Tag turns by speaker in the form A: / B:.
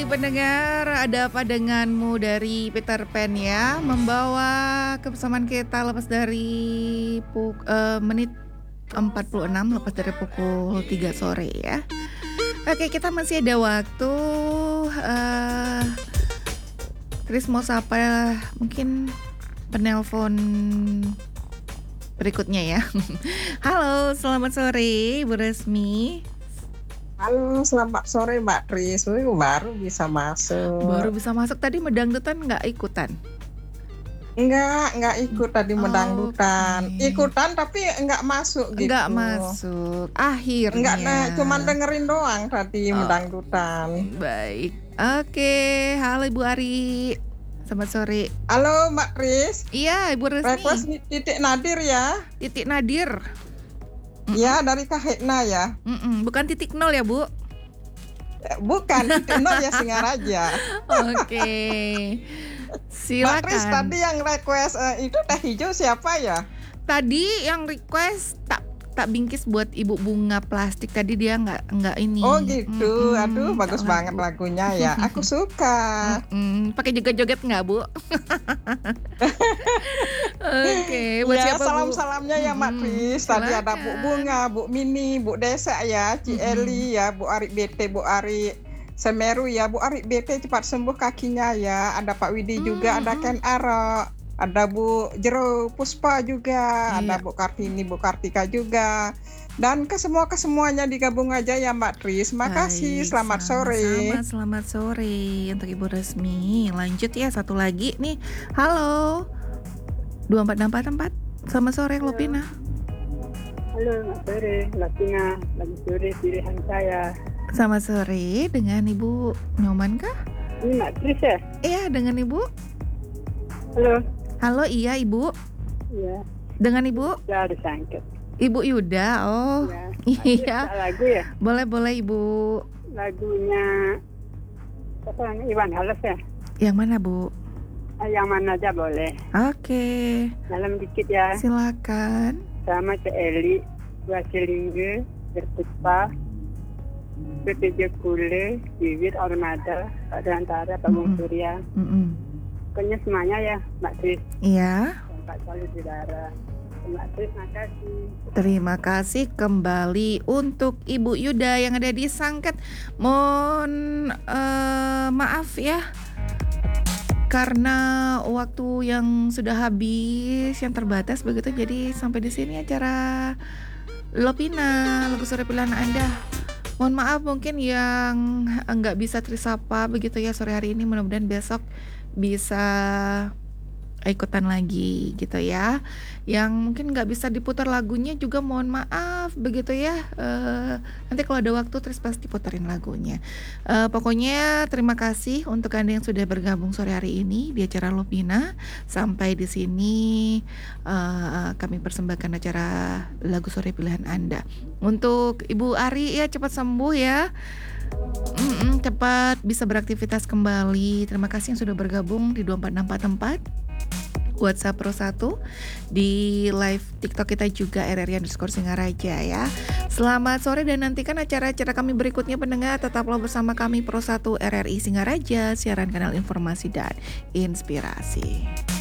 A: pendengar, ada apa denganmu dari Peter Pan ya, membawa kebersamaan kita lepas dari menit 46, lepas dari pukul 3 sore ya. Oke, kita masih ada waktu. Chris mau sapa mungkin penelpon berikutnya ya. Halo, selamat sore Bu Resmi.
B: Halo, selamat sore Mbak Tris. Baru bisa masuk.
A: Baru bisa masuk, tadi medangdutan nggak ikutan?
B: Enggak ikut tadi medangdutan.
A: Okay.
B: Ikutan tapi enggak masuk gitu.
A: Enggak masuk, akhirnya.
B: Enggak, cuman dengerin doang tadi medangdutan.
A: Baik, oke. Halo Ibu Ari, selamat sore.
B: Halo Mbak Tris.
A: Iya, Ibu Resmi.
B: Request Titik Nadir ya.
A: Titik Nadir.
B: Ya, dari Kak Hekna ya.
A: Bukan titik nol ya, Bu?
B: Bukan, titik nol ya Singaraja.
A: Oke. Silakan.
B: Mbak Tris, tadi yang request itu teh hijau siapa ya?
A: Tadi yang request tak bingkis buat Ibu Bunga Plastik, tadi dia nggak ini.
B: Oh gitu, aduh bagus banget lagunya ya, aku suka.
A: Pakai joget-joget nggak, Bu? Oke, buat
B: ya,
A: siapa,
B: salam-salamnya ya Mbak Tris. Tadi ada Bu Bunga, Bu Mini, Bu Desa ya, Ci Eli ya, Bu Ari BT, Bu Ari Semeru ya, Bu Ari BT cepat sembuh kakinya ya. Ada Pak Widi juga, ada Ken Aro, ada Bu Jero Puspa juga, ada Bu Kartini, Bu Kartika juga. Dan kesemuanya digabung aja ya Mbak Tris. Makasih, selamat sore.
A: Selamat sore untuk Ibu Resmi. Lanjut ya, satu lagi nih. Halo 2464, selamat sore Lopina.
C: Halo, selamat sore Lopina. Selamat sore pilihan saya.
A: Selamat sore, dengan Ibu Nyoman kah?
C: Ini Mbak Tris ya?
A: Iya, dengan Ibu.
C: Halo.
A: Halo, iya Ibu.
C: Iya.
A: Dengan Ibu?
C: Udah disangkut.
A: Ibu Yuda, oh
C: ya.
A: Iya.
C: Lagu ya?
A: Boleh Ibu.
C: Lagunya apa namanya, Iwan Fals ya?
A: Yang mana Bu?
C: Yang mana aja boleh.
A: Oke.
C: Dalam dikit ya.
A: Silakan.
C: Sama Ci Eli, Wasilingge, Berpuspa, Betejo Kule, Bibit Armada, Pak Dantara, Pak Bung Surya. Pokoknya semuanya ya Mbak Tris.
A: Iya.
C: Pak Soli Saudara. Mbak Tris, makasih.
A: Terima kasih kembali untuk Ibu Yuda yang ada di Sangket. Mohon maaf ya, karena waktu yang sudah habis, yang terbatas begitu. Jadi sampai di sini acara Lopina, lagu sore pilihan Anda. Mohon maaf mungkin yang nggak bisa tersapa begitu ya sore hari ini. Mudah-mudahan besok bisa ikutan lagi gitu ya. Yang mungkin nggak bisa diputar lagunya juga mohon maaf begitu ya. Nanti kalau ada waktu terus pasti puterin lagunya. Pokoknya terima kasih untuk Anda yang sudah bergabung sore hari ini di acara Lopina. Sampai di sini kami persembahkan acara lagu sore pilihan Anda. Untuk Ibu Ari ya, cepat sembuh ya. Cepat bisa beraktivitas kembali. Terima kasih yang sudah bergabung di 24644 WhatsApp Pro 1, di live TikTok kita juga RRI_Singaraja ya. Selamat sore dan nantikan acara-acara kami berikutnya pendengar. Tetaplah bersama kami Pro 1 RRI Singaraja, siaran kanal informasi dan inspirasi.